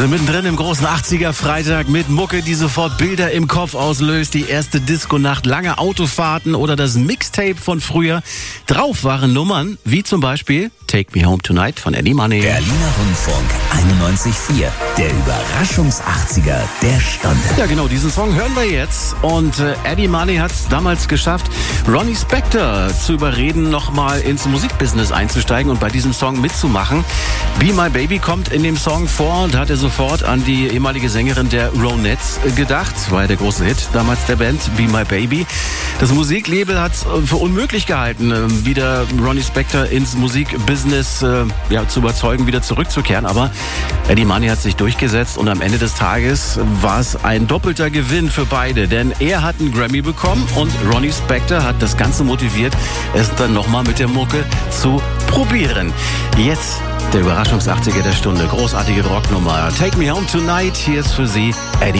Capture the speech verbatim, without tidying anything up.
sind mittendrin im großen achtziger-Freitag mit Mucke, die sofort Bilder im Kopf auslöst. Die erste Disco-Nacht, lange Autofahrten oder das Mixtape von früher. Drauf waren Nummern wie zum Beispiel Take Me Home Tonight von Eddie Money. Berliner Rundfunk einundneunzig Komma vier, der Überraschungsachtziger der Stunde. Ja genau, diesen Song hören wir jetzt. Und äh, Eddie Money hat es damals geschafft, Ronnie Spector zu überreden, nochmal ins Musikbusiness einzusteigen und bei diesem Song mitzumachen. Be My Baby kommt in dem Song vor. Da hat er sofort an die ehemalige Sängerin der Ronettes gedacht. War ja der große Hit damals der Band, Be My Baby. Das Musiklabel hat es für unmöglich gehalten, wieder Ronnie Spector ins Musikbusiness äh, ja, zu überzeugen, wieder zurückzukehren. Aber Eddie Money hat sich durchgesetzt und am Ende des Tages war es ein doppelter Gewinn für beide. Denn er hat einen Grammy bekommen und Ronnie Spector hat das Ganze motiviert, es dann nochmal mit der Mucke zu probieren. Jetzt der Überraschungsachtziger der Stunde. Großartige Rocknummer. Take Me Home Tonight. Hier ist für Sie Eddie